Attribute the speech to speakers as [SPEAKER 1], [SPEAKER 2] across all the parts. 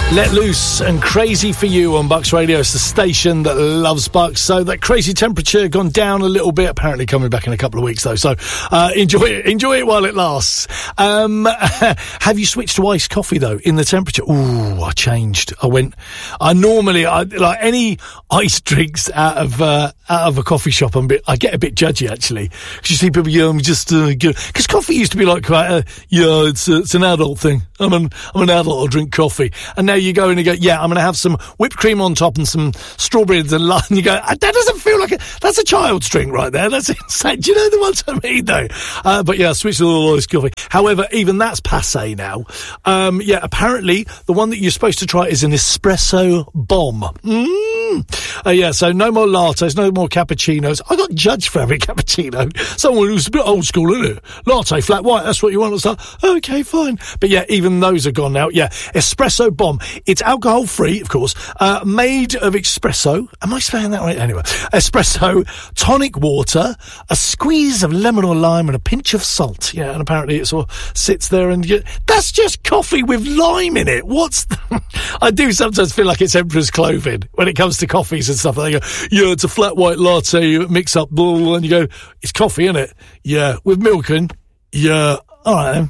[SPEAKER 1] Let Loose and Crazy for You on Bucks Radio. It's the station that loves Bucks. So that crazy temperature gone down a little bit, apparently coming back in a couple of weeks though. So enjoy it while it lasts. Have you switched to iced coffee though in the temperature? Ooh, I changed. I normally like any iced drinks out of a coffee shop. I get a bit judgy actually, because you see people, I'm just because coffee used to be like quite it's an adult thing. I'm an adult, I'll drink coffee. And now you go and you go, I'm going to have some whipped cream on top and some strawberries and lime. And you go, that doesn't feel like that's a child's drink right there. That's insane. Do you know the ones I mean though? But yeah, switch to all iced coffee. However, even that's passé now. Apparently the one that you're supposed to try is an espresso bomb. So no more lattes, no more cappuccinos. I got judged for having cappuccino. Someone who's a bit old school, isn't it? Latte, flat white, that's what you want. It's like, okay, fine. But yeah, even those are gone now. Yeah, espresso bomb. It's alcohol free, of course, made of espresso. Am I saying that right? Anyway, espresso, tonic water, a squeeze of lemon or lime, and a pinch of salt. Yeah, and apparently it sort of sits there and that's just coffee with lime in it. I do sometimes feel like it's Emperor's Clothing when it comes to coffees and stuff. They go, it's a flat white latte, mix up, blah, blah, and you go, it's coffee, isn't it? Yeah, with milk and, all right then.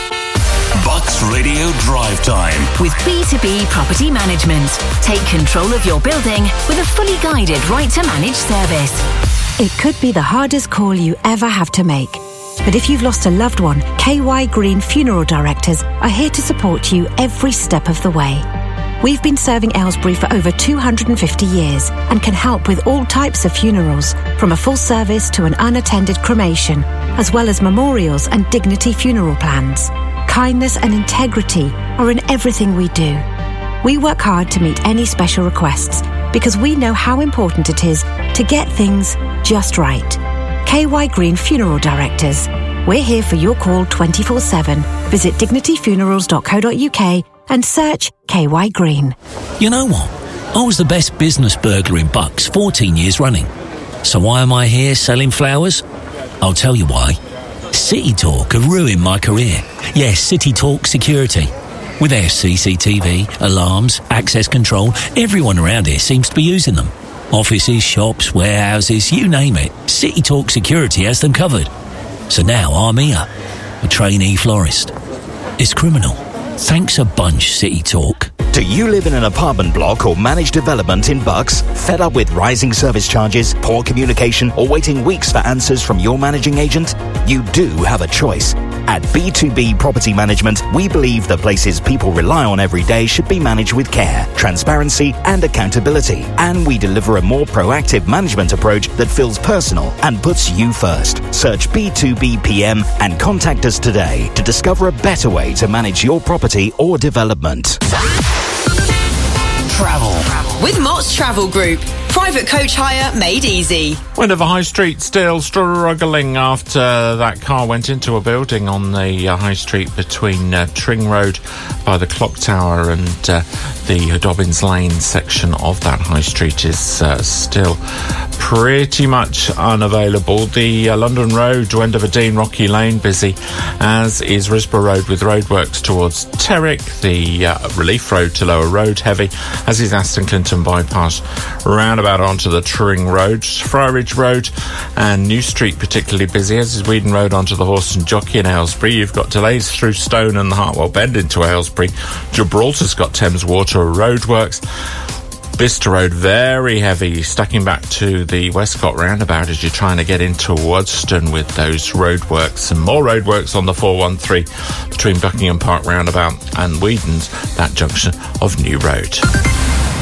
[SPEAKER 2] Bucks Radio Drive Time
[SPEAKER 3] with B2B Property Management. Take control of your building with a fully guided right to manage service.
[SPEAKER 4] It could be the hardest call you ever have to make. But if you've lost a loved one, KY Green Funeral Directors are here to support you every step of the way. We've been serving Aylesbury for over 250 years and can help with all types of funerals, from a full service to an unattended cremation, as well as memorials and dignity funeral plans. Kindness and integrity are in everything we do. We work hard to meet any special requests because we know how important it is to get things just right. KY Green Funeral Directors. We're here for your call 24/7. Visit dignityfunerals.co.uk and search KY Green.
[SPEAKER 5] You know what? I was the best business burglar in Bucks 14 years running. So why am I here selling flowers? I'll tell you why. City Talk have ruined my career. Yes, City Talk Security. With their CCTV, alarms, access control, everyone around here seems to be using them. Offices, shops, warehouses, you name it. City Talk Security has them covered. So now I'm here, a trainee florist. It's criminal. Thanks a bunch, City Talk.
[SPEAKER 6] Do you live in an apartment block or managed development in Bucks? Fed up with rising service charges, poor communication, or waiting weeks for answers from your managing agent? You do have a choice. At B2B Property Management, we believe the places people rely on every day should be managed with care, transparency, and accountability. And we deliver a more proactive management approach that feels personal and puts you first. Search B2B PM and contact us today to discover a better way to manage your property or development.
[SPEAKER 3] Travel with Mott's Travel Group. Private coach hire made easy.
[SPEAKER 7] Wendover High Street still struggling after that car went into a building on the High Street between Tring Road by the Clock Tower and the Dobbins Lane section of that High Street is still pretty much unavailable. The London Road, Wendover Dean, Rocky Lane busy, as is Risborough Road with roadworks towards Terrick. The Relief Road to Lower Road heavy, as is Aston Clinton bypass roundabout onto the Tring Road. Friarage Road and New Street particularly busy, as is Weedon Road onto the Horse and Jockey in Aylesbury. You've got delays through Stone and the Hartwell Bend into Aylesbury. Gibraltar's got Thames Water roadworks. Bicester Road very heavy, stacking back to the Westcott roundabout as you're trying to get into Wadston with those roadworks. Some more roadworks on the 413 between Buckingham Park roundabout and Weedon's, that junction of New Road.